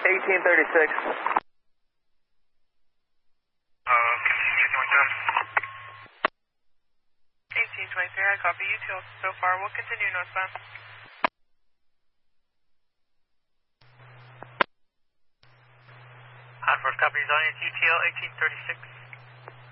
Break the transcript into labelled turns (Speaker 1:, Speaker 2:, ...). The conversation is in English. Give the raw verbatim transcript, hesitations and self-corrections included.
Speaker 1: eighteen thirty-six.
Speaker 2: Uh, continue twenty-three.
Speaker 3: eighteen twenty-three, I copy you till so far. We'll continue northbound.
Speaker 2: Hot first copy is on U T L eighteen thirty-six.